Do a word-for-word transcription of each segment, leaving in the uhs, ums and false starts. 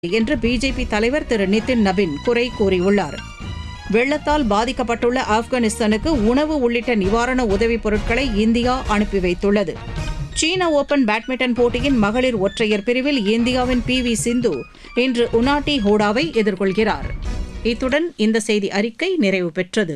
என்று பிஜேபி தலைவர் திரு நிதின் நபின் குறை கூறியுள்ளார். வெள்ளத்தால் பாதிக்கப்பட்டுள்ள ஆப்கானிஸ்தானுக்கு உணவு உள்ளிட்ட நிவாரண உதவிப் பொருட்களை இந்தியா அனுப்பி வைத்துள்ளது. சீன ஓபன் பேட்மிண்டன் போட்டியின் மகளிர் ஒற்றையர் பிரிவில் இந்தியாவின் பி வி சிந்து இன்று உனாட்டி ஹோடாவை எதிர்கொள்கிறார். இத்துடன் இந்த செய்தி அறிக்கை நிறைவு பெற்றது.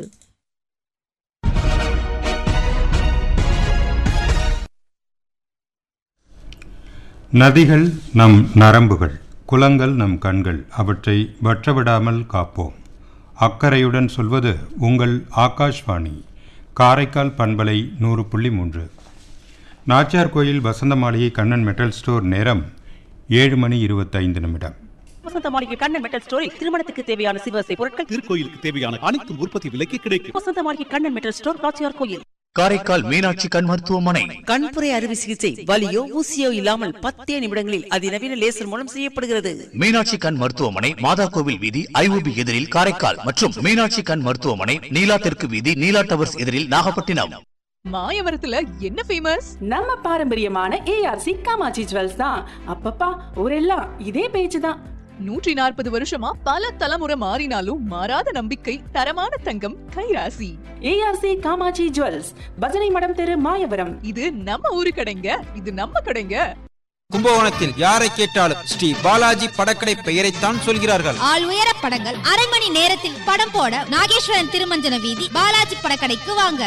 நதிகள் நம் நரம்புகள், குளங்கள் நம் கண்கள், அவற்றை வற்றவிடாமல் காப்போம். அக்கறையுடன் சொல்வது உங்கள் ஆகாஷ்வாணி காரைக்கால் பண்பலை நூறு புள்ளி மூன்று. நாச்சியார் கோயில் வசந்த மாளிகை கண்ணன் மெட்டல் ஸ்டோர். நேரம் ஏழு மணி இருபத்தைந்து நிமிடம். வசந்த மாளிகை கண்ணன் மெட்டல் ஸ்டோரில் திருமணத்துக்கு தேவையான சிவசை பொருட்கள், திருக்கோயிலுக்கு தேவையான அனைத்து உற்பத்தி விலைக்கு கிடைக்கும். வசந்த மாளிகை கண்ணன் மெட்டல் ஸ்டோர், நாச்சியார் கோயில். காரைக்கால் மீனாட்சி கண் மருத்துவமனை. கண்புரை அறுவை சிகிச்சை வலியோ ஊசியோ இல்லாமல் பத்தே நிமிடங்களில் அதிநவீன லேசர் மூலம் செய்யப்படுகிறது. மீனாட்சி கண் மருத்துவமனை மாதா கோவில் வீதி ஐஓபி எதிரில் காரைக்கால் மற்றும் மீனாட்சி கண் மருத்துவமனை நீலா தெற்கு வீதி நீலா டவர்ஸ் எதிரில் நாகப்பட்டினம். மாயவரத்துல என்ன ஃபேமஸ்? நம்ம பாரம்பரியமான ஏஆர்சி காமாட்சி ஜுவல்ஸ் தான். அப்பப்பா ஊரெல்லாம் இதே பேச்சு தான். நூற்றி நாற்பது வருஷமா பல தலைமுறை மாறினாலும் மாறாத நம்பிக்கை, தரமான தங்கம், கைராசி. ஏஆர்சி காமாட்சி ஜுவல்ஸ், பஜனை மடம் தெரு, மாயவரம். இது நம்ம ஊரு கடைங்க, இது நம்ம கடைங்க. கும்பகோணத்தில் யாரை கேட்டாலும் ஸ்ரீ பாலாஜி படக்கடை பெயரைத்தான் சொல்கிறார்கள். ஆள் உயர படங்கள் அரை மணி நேரத்தில் படம் போட நாகேஸ்வரன் திருமஞ்சன வீதி பாலாஜி படக்கடைக்கு வாங்க.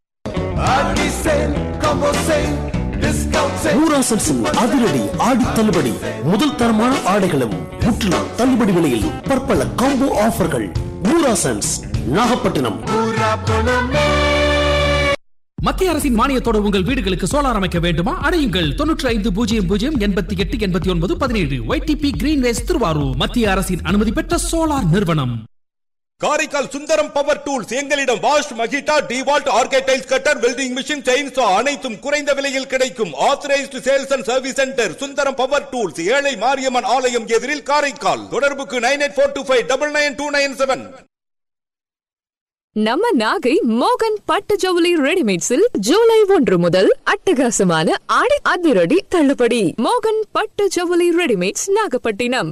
அதிரடி ஆடி தள்ளுபடி, முதல் தரமான ஆடைகளும் முற்றிலும் தள்ளுபடி விலையில் பற்பல காம்போ ஆஃபர்கள். ஊராசன்ஸ் நாகப்பட்டினம். மத்திய அரசின் மானியத்தோடு உங்கள் வீடுகளுக்கு சோலார் அமைக்க வேண்டுமா? அடையுங்கள் தொன்னூற்றி ஐந்து பூஜ்ஜியம் பூஜ்ஜியம் எண்பத்தி எட்டு எண்பத்தி ஒன்பது பதினேழு. ஒய்டிபி கிரீன்வேஸ் திருவாரூர் மத்திய அரசின் அனுமதி பெற்ற சோலார் நிறுவனம். Karaikal Sundaram power tools. எங்களிடம் wash, மகிட்டா, டிவால்ட், ஆர்கேடைல்ஸ் cutter, welding machine, chainsaw அனைத்தும் குறைந்த விலையில் கிடைக்கும். Authorised sales and service centre Sundaram power tools, ஏழை மாரியம்மன் ஆலயம் எதிரில் காரைக்கால். தொடர்புக்கு nine eight four two five double nine two nine seven. நம்ம நாகை மோகன் பட்டு ஜவுளி ரெடிமேட்ஸில் ஜூலை ஒன்று முதல் அட்டகாசமான ஆடி அதிரடி தள்ளுபடி. மோகன் பட்டு ஜவுளி ரெடிமேட்ஸ், நாகப்பட்டினம்.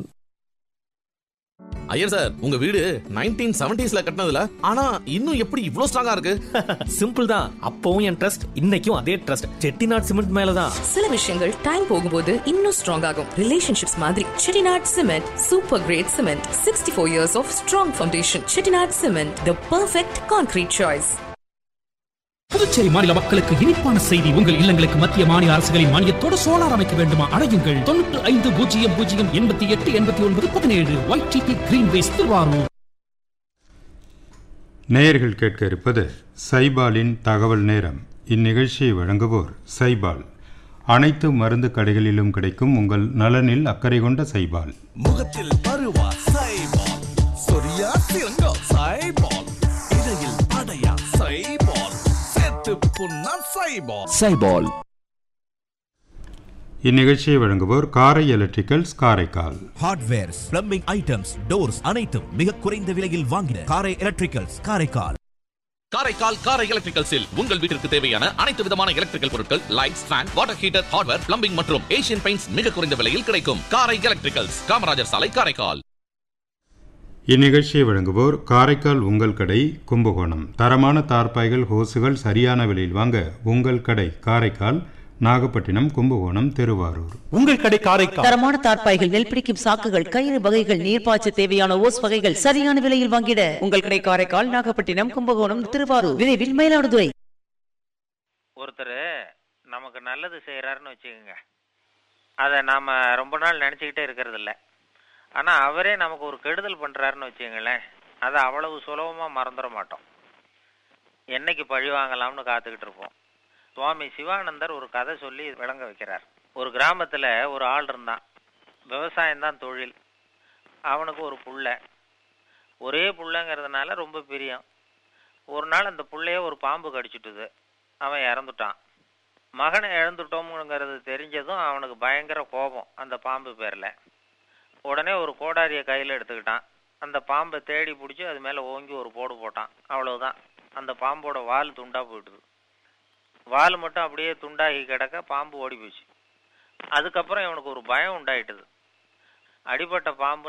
ஐயர் சார், உங்க வீடு நைன்டீன் செவன்டீஸ்ல கட்டினதுல ஆனா இன்னும் எப்படி இவ்ளோ ஸ்ட்ராங்கா இருக்கு? சிம்பிள் தான். அப்பவும் என் ட்ரஸ்ட், இன்னைக்கும் அதே ட்ரஸ்ட். செட்டிநாட் சிமெண்ட் மேலதான். சில விஷயங்கள் டைம் போகும்போது இன்னும் ஸ்ட்ராங் ஆகும். ரிலேஷன்ஷிப்ஸ் மாதிரி Chettinad cement super great cement. Sixty four years of strong foundation. Chettinad cement, the perfect concrete choice. Puducherry மாநில மக்களுக்கு இனிப்பான செய்தி. உங்கள் இல்லங்களுக்கு மத்திய மாநில அரசுகளின் மானியத்தோடு சோலார் அமைக்க வேண்டுமா? அடையுங்கள் தொன்னூற்று ஐந்து பூஜ்ஜியம் பூஜ்ஜியம் எண்பத்தி எட்டு எண்பத்தி ஒன்பது பதினேழு. YDP Greenways Thiruvarur. நேயர்கள் கேட்க இருப்பது சைபாலின் தகவல் நேரம். இந்நிகழ்ச்சியை வழங்குவோர் சைபால். அனைத்து மருந்து கடைகளிலும் கிடைக்கும் உங்கள் நலனில் அக்கறை கொண்ட சைபால். முகத்தில் பருவா சைபால், சொரியா சிறங்கா சைபால், இடையில் அடையா சைபால், சைபால். இந்நிகழ்ச்சியை வழங்குவோர் காரை electricals Karaikal. Hardwares, plumbing items, doors அனைத்தும் மிக குறைந்த விலையில் வாங்கின காரை எலக்ட்ரிக்கல்ஸ் காரைக்கால். காரைக்கால் காரை எலக்ட்ரிக்கல்ஸில் உங்கள் வீட்டிற்கு தேவையான அனைத்து விதமான எலக்ட்ரிக்கல் பொருட்கள், lights, fan, water heater, hardware, plumbing மற்றும் ஏசியன் பெயிண்ட்ஸ் மிக குறைந்த விலையில் கிடைக்கும். காரை எலக்ட்ரிக்கல்ஸ், காமராஜர் சாலை, காரைக்கால். இந்நிகழ்ச்சியை வழங்குவோர் காரைக்கால் உங்கள் கடை கும்பகோணம். தரமான தார்பாய்கள், ஹோசுகள் சரியான விலையில் வாங்க உங்கள் கடை காரைக்கால், நாகப்பட்டினம், கும்பகோணம், திருவாரூர். உங்கள் கடை காரைக்கால். தரமான தார்பாய்கள், நெல்பிடிக்கும் சாக்குகள், கயிறு வகைகள், நீர்ப்பாய்ச்ச தேவையான ஓஸ் வகைகள் சரியான விலையில் வாங்கிட உங்கள் கடை காரைக்கால், நாகப்பட்டினம், கும்பகோணம், திருவாரூர். விரைவில் மயிலாடுதுறை. ஒருத்தர் நமக்கு நல்லது செய்யறாருன்னு வச்சுக்கோங்க, அதை நாம ரொம்ப நாள் நினைச்சுக்கிட்டே இருக்கிறது இல்லை. ஆனால் அவரே நமக்கு ஒரு கெடுதல் பண்ணுறாருன்னு வச்சுங்களேன், அதை அவ்வளவு சுலபமாக மறந்துட மாட்டோம். என்னைக்கு பழி வாங்கலாம்னு காத்துக்கிட்டு இருப்போம். சுவாமி சிவானந்தர் ஒரு கதை சொல்லி விளங்க வைக்கிறார். ஒரு கிராமத்தில் ஒரு ஆள் இருந்தான். விவசாயம்தான் தொழில். அவனுக்கு ஒரு புள்ள, ஒரே புள்ளைங்கிறதுனால ரொம்ப பிரியம். ஒரு நாள் அந்த புள்ளைய ஒரு பாம்பு கடிச்சிட்டுது. அவன் இறந்துட்டான். மகனை இழந்துட்டோம்ங்கிறது தெரிஞ்சதும் அவனுக்கு பயங்கர கோபம் அந்த பாம்பு பேரில். உடனே ஒரு கோடாரியை கையில் எடுத்துக்கிட்டான். அந்த பாம்பை தேடி பிடிச்சி அது மேலே ஓங்கி ஒரு போடு போட்டான். அவ்வளவுதான், அந்த பாம்போட வால் துண்டா போயிட்டுது. வால் மட்டும் அப்படியே துண்டாகி கிடக்க பாம்பு ஓடி போச்சு. அதுக்கப்புறம் இவனுக்கு ஒரு பயம் உண்டாயிட்டுது. அடிபட்ட பாம்பு